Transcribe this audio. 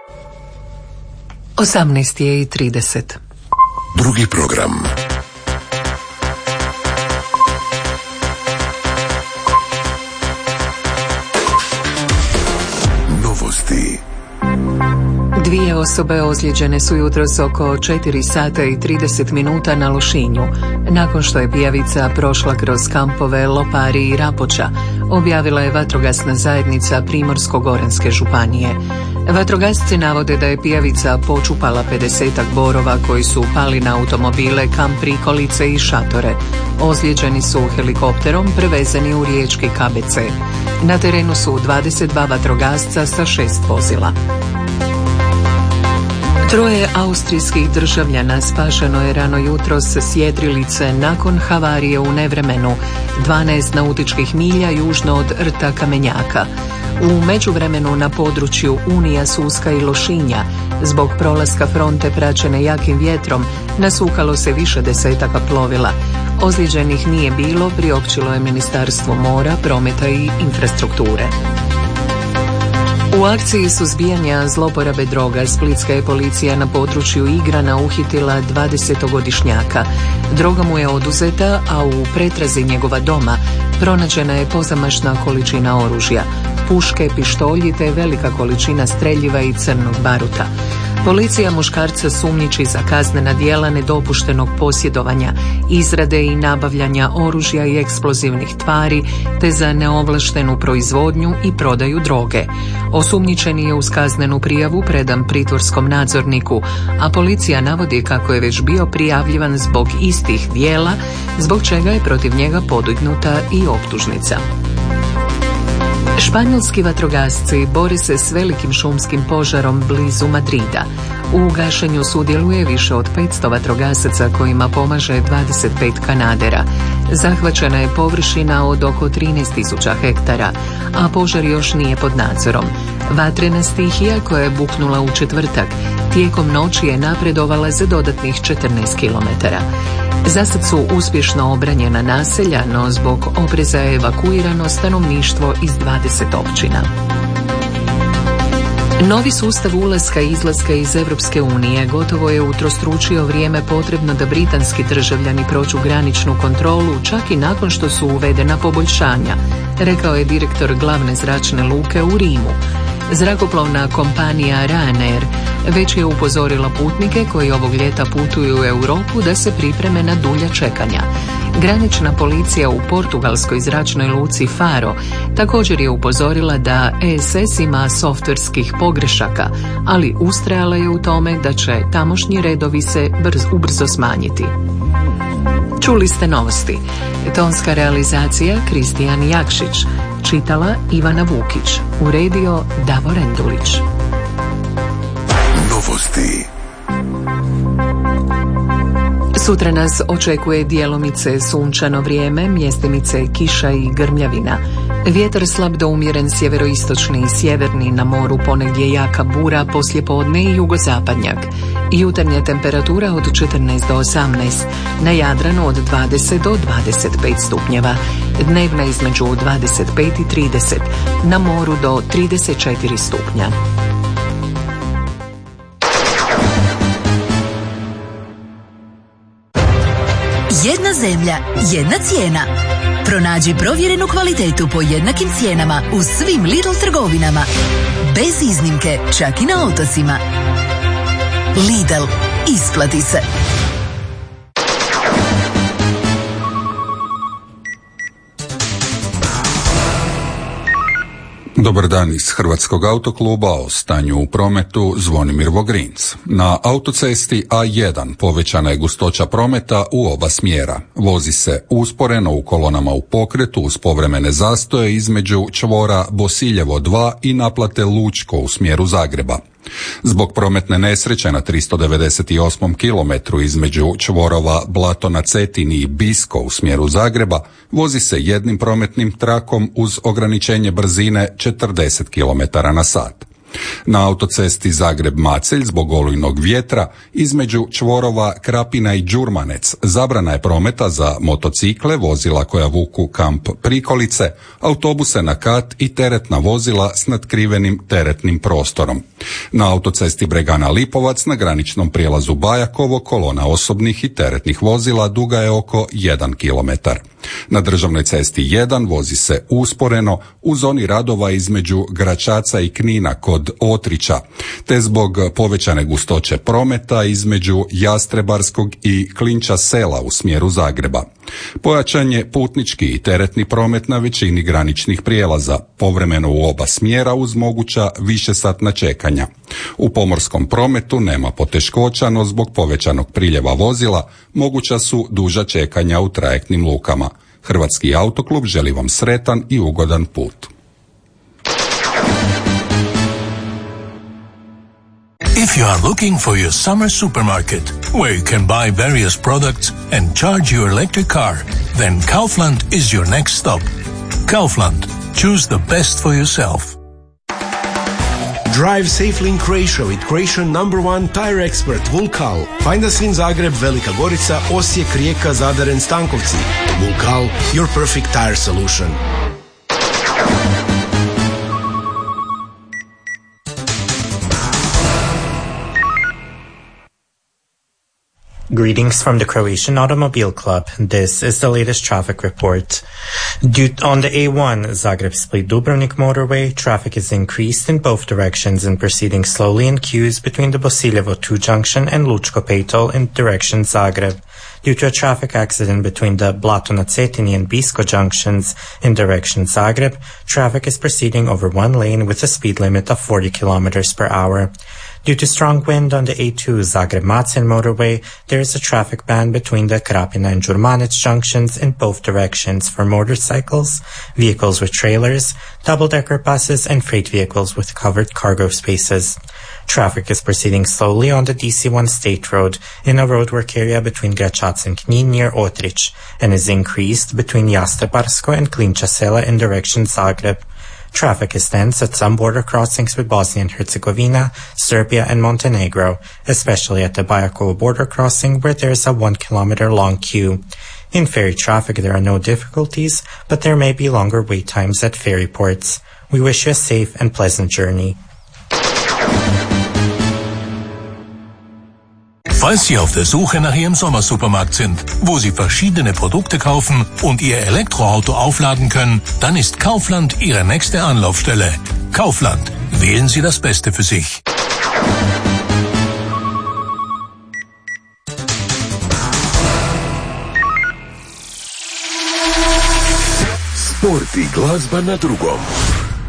18:30. Drugi program. Novosti. 2 osobe ozlijeđene su jutros oko 4:30 na Lošinju, nakon što je pijavica prošla kroz kampove Lopari i Rapoča, objavila je vatrogasna zajednica Primorsko-goranske županije. Vatrogasci navode da je pijavica počupala 50-ak borova koji su pali na automobile, kamp prikolice i šatore. Ozlijeđeni su helikopterom prevezeni u riječki KBC. Na terenu su 22 vatrogasca sa 6 vozila. 3 austrijskih državljana spašeno je rano jutros s jedrilice nakon havarije u nevremenu 12 nautičkih milja južno od rta Kamenjaka. U međuvremenu na području Unija, Suska i Lošinja zbog prolaska fronte praćene jakim vjetrom nasukalo se više desetaka plovila. Ozlijeđenih nije bilo, priopćilo je Ministarstvo mora, prometa i infrastrukture. U akciji suzbijanja zloporabe droga splitska je policija na području Igrana uhitila 20-godišnjaka. Droga mu je oduzeta, a u pretrazi njegova doma pronađena je pozamašna količina oružja, puške, pištolji te velika količina streljiva i crnog baruta. Policija muškarca sumnjiči za kaznena djela nedopuštenog posjedovanja, izrade i nabavljanja oružja i eksplozivnih tvari te za neovlaštenu proizvodnju i prodaju droge. Osumnjičeni je uz kaznenu prijavu predan pritvorskom nadzorniku, a policija navodi kako je već bio prijavljivan zbog istih djela, zbog čega je protiv njega podignuta i optužnica. Španjolski vatrogasci bore se s velikim šumskim požarom blizu Madrida. U gašenju sudjeluje više od 500 vatrogasaca kojima pomaže 25 kanadera. Zahvaćena je površina od oko 13.000 hektara, a požar još nije pod nadzorom. Vatrena stihija koja je buknula u četvrtak tijekom noći je napredovala za dodatnih 14 km. Zasad su uspješno obranjena naselja, no zbog opreza je evakuirano stanovništvo iz 20 općina. Novi sustav ulaska i izlaska iz Europske unije gotovo je utrostručio vrijeme potrebno da britanski državljani prođu graničnu kontrolu čak i nakon što su uvedena poboljšanja, rekao je direktor glavne zračne luke u Rimu. Zrakoplovna kompanija Ryanair već je upozorila putnike koji ovog ljeta putuju u Europu da se pripreme na dulja čekanja. Granična policija u portugalskoj zračnoj luci Faro također je upozorila da ESS ima softverskih pogrešaka, ali ustrajala je u tome da će tamošnji redovi se ubrzo smanjiti. Čuli ste novosti. Tonska realizacija Kristijan Jakšić. Čitala Ivana Vukić. Uredio Davor Endulić. Novosti. Sutra nas očekuje djelomice sunčano vrijeme, mjestimice kiša i grmljavina. Vjetar slab do umjeren sjeveroistočni i sjeverni, na moru ponegdje jaka bura, poslijepodne i jugozapadnjak. Jutarnja temperatura od 14 do 18, na Jadranu od 20 do 25 stupnjeva. Dnevna između 25 i 30, na moru do 34 stupnja. Jedna zemlja, jedna cijena. Pronađi provjerenu kvalitetu po jednakim cijenama u svim Lidl trgovinama. Bez iznimke, čak i na otocima. Lidl, isplati se. Dobar dan iz Hrvatskog autokluba, o stanju u prometu Zvonimir Vogrinc. Na autocesti A1 povećana je gustoća prometa u oba smjera. Vozi se usporeno u kolonama u pokretu uz povremene zastoje između čvora Bosiljevo 2 i naplate Lučko u smjeru Zagreba. Zbog prometne nesreće na 398. kilometru između čvorova Blato na Cetini i Bisko u smjeru Zagreba vozi se jednim prometnim trakom uz ograničenje brzine 40 km/h. Na autocesti Zagreb-Macelj zbog olujnog vjetra između čvorova Krapina i Đurmanec zabrana je prometa za motocikle, vozila koja vuku kamp prikolice, autobuse na kat i teretna vozila s natkrivenim teretnim prostorom. Na autocesti Bregana-Lipovac na graničnom prijelazu Bajakovo kolona osobnih i teretnih vozila duga je oko 1 km. Na državnoj cesti 1 vozi se usporeno u zoni radova između Gračaca i Knina kod Otrića, te zbog povećane gustoće prometa između Jastrebarskog i Klinča sela u smjeru Zagreba. Pojačan je putnički i teretni promet na većini graničnih prijelaza, povremeno u oba smjera uz moguća višesatna čekanja. U pomorskom prometu nema poteškoća, no zbog povećanog priljeva vozila moguća su duža čekanja u trajektnim lukama. Hrvatski autoklub želi vam sretan i ugodan put. If you are looking for your summer supermarket, where you can buy various products and charge your electric car, then Kaufland is your next stop. Kaufland. Choose the best for yourself. Drive safely in Croatia with Croatian #1 tire expert Vulkal. Find us in Zagreb, Velika Gorica, Osijek, Rijeka, Zadar and Stankovci. Vulkal, your perfect tire solution. Greetings from the Croatian Automobile Club. This is the latest traffic report. On the A1 Zagreb-Split-Dubrovnik motorway, traffic is increased in both directions and proceeding slowly in queues between the Bosiljevo 2 junction and Lučko Petol in direction Zagreb. Due to a traffic accident between the Blato na Cetini and Bisko junctions in direction Zagreb, traffic is proceeding over one lane with a speed limit of 40 km per hour. Due to strong wind on the A2 Zagreb-Macen motorway, there is a traffic ban between the Krapina and Đurmanec junctions in both directions for motorcycles, vehicles with trailers, double-decker buses, and freight vehicles with covered cargo spaces. Traffic is proceeding slowly on the DC1 State Road in a roadwork area between Gračac and Knin near Otrich, and is increased between Jastrebarsko and Klinča sela in direction Zagreb. Traffic is dense at some border crossings with Bosnia and Herzegovina, Serbia, and Montenegro, especially at the Bajakovo border crossing where there is a 1 kilometer long queue. In ferry traffic there are no difficulties, but there may be longer wait times at ferry ports. We wish you a safe and pleasant journey. Falls Sie auf der Suche nach Ihrem Sommersupermarkt sind, wo Sie verschiedene Produkte kaufen und Ihr Elektroauto aufladen können, dann ist Kaufland Ihre nächste Anlaufstelle. Kaufland. Wählen Sie das Beste für sich. Sport i glazba na drugom.